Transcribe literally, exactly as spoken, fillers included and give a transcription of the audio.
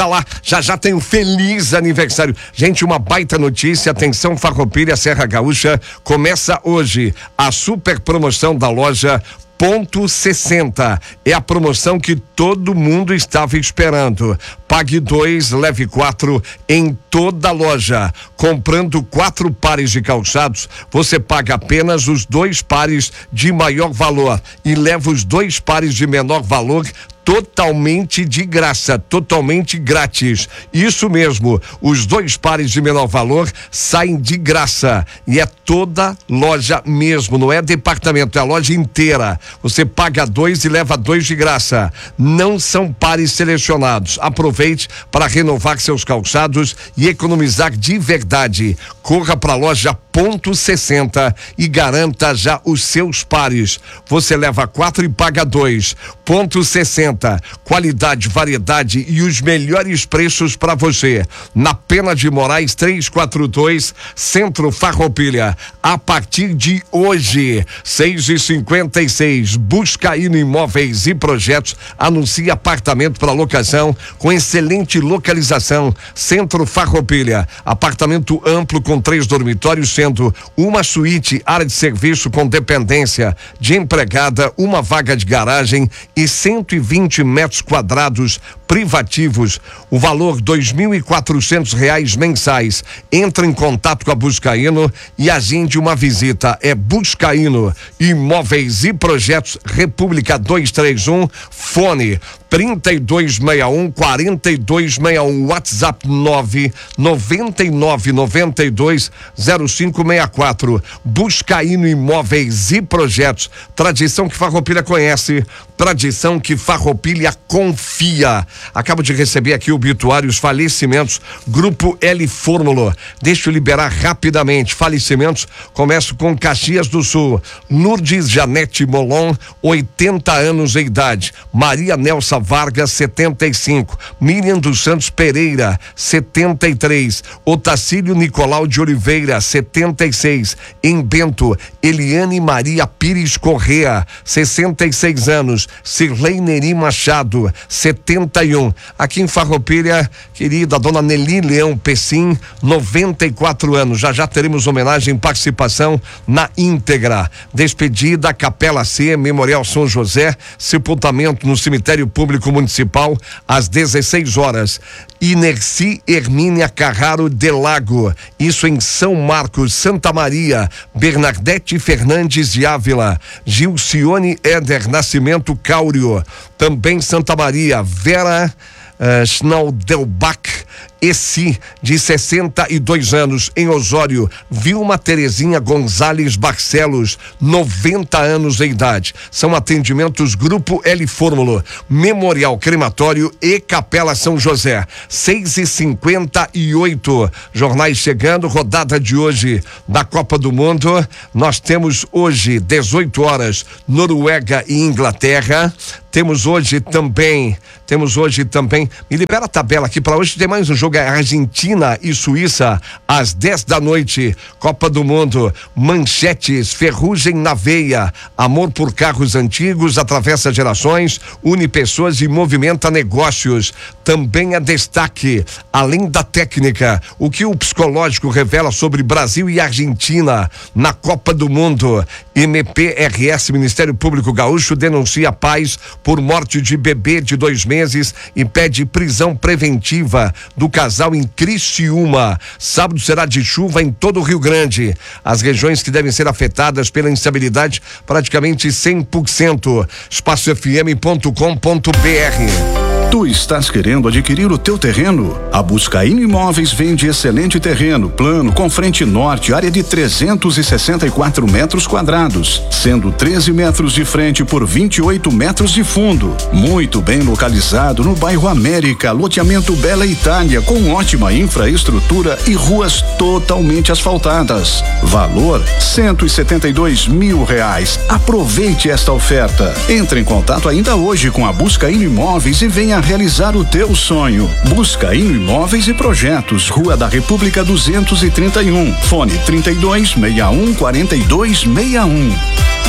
lá, já já tem um feliz aniversário. Gente, uma baita notícia, atenção Farroupilha, Serra Gaúcha, começa hoje a super promoção da loja Ponto sessenta. É a promoção que todo mundo estava esperando. Pague dois, leve quatro em toda a loja. Comprando quatro pares de calçados, você paga apenas os dois pares de maior valor e leva os dois pares de menor valor totalmente de graça, totalmente grátis. Isso mesmo, os dois pares de menor valor saem de graça e é toda loja mesmo, não é departamento, é a loja inteira. Você paga dois e leva dois de graça. Não são pares selecionados. Aproveite para renovar seus calçados e economizar de verdade. Corra para a loja Ponto sessenta e garanta já os seus pares. Você leva quatro e paga dois. Ponto sessenta, qualidade, variedade e os melhores preços para você. Na Pena de Moraes trezentos e quarenta e dois, Centro Farroupilha. A partir de hoje, seis e cinquenta e seis, Buscaíno Imóveis e Projetos anuncia apartamento para locação com excelente localização. Centro Farroupilha, apartamento amplo com três dormitórios, sendo uma suíte, área de serviço com dependência de empregada, uma vaga de garagem e cento e vinte metros quadrados privativos. O valor dois mil e quatrocentos reais mensais. Entra em contato com a Buscaíno e agende uma visita. É Buscaíno Imóveis e Projetos, República duzentos e trinta e um, fone trinta e dois sessenta e um, quarenta e dois sessenta e um, WhatsApp nove noventa e nove noventa e dois zero cinco sessenta e quatro. Buscaíno Imóveis e Projetos, tradição que Farroupilha conhece, tradição que Farroupilha confia. Acabo de receber aqui obituários, falecimentos, Grupo L Fórmula. Deixa eu liberar rapidamente. Falecimentos, começo com Caxias do Sul. Lourdes Janete Molon, oitenta anos de idade. Maria Nelsa Vargas, setenta e cinco. Miriam dos Santos Pereira, setenta e três. Otacílio Nicolau de Oliveira, setenta e seis. Em Bento, Eliane Maria Pires Correa, sessenta e seis anos. Sirlei Neri Machado, setenta e um. Aqui em Farroupilha, querida dona Nelly Leão Pessim, noventa e quatro anos. Já já teremos homenagem e participação na íntegra. Despedida, Capela C, Memorial São José, sepultamento no Cemitério Público Municipal, às dezesseis horas. Inerci Hermínia Carraro de Lago, isso em São Marcos. Santa Maria, Bernadette Fernandes de Ávila. Gilcione Éder Nascimento Cáurio, também Santa Maria. Vera uh, Schnaudelbach Essi, de sessenta e dois anos, em Osório. Vilma Terezinha Gonzalez Barcelos, noventa anos de idade. São atendimentos Grupo L Fórmula, Memorial Crematório e Capela São José. seis e cinquenta e oito. Jornais chegando, rodada de hoje da Copa do Mundo. Nós temos hoje, dezoito horas, Noruega e Inglaterra. Temos hoje também, temos hoje também, me libera a tabela aqui para hoje, tem mais um jogo, é Argentina e Suíça, às dez da noite, Copa do Mundo, manchetes, ferrugem na veia, amor por carros antigos, atravessa gerações, une pessoas e movimenta negócios. Também é destaque, além da técnica, o que o psicológico revela sobre Brasil e Argentina na Copa do Mundo. M P R S, Ministério Público Gaúcho, denuncia pais por morte de bebê de dois meses e pede prisão preventiva do casal em Criciúma. Sábado será de chuva em todo o Rio Grande. As regiões que devem ser afetadas pela instabilidade, praticamente cem por cento. espaço f m ponto com ponto b r. Tu estás querendo adquirir o teu terreno? A Buscaíno Imóveis vende excelente terreno, plano, com frente norte, área de trezentos e sessenta e quatro metros quadrados, sendo treze metros de frente por vinte e oito metros de fundo. Muito bem localizado no bairro América, loteamento Bela Itália, com ótima infraestrutura e ruas totalmente asfaltadas. Valor cento e setenta e dois mil reais. Aproveite esta oferta. Entre em contato ainda hoje com a Buscaíno Imóveis e venha realizar o teu sonho. Buscaíno Imóveis e Projetos, Rua da República duzentos e trinta e um, fone trinta e dois sessenta e um, quarenta e dois sessenta e um.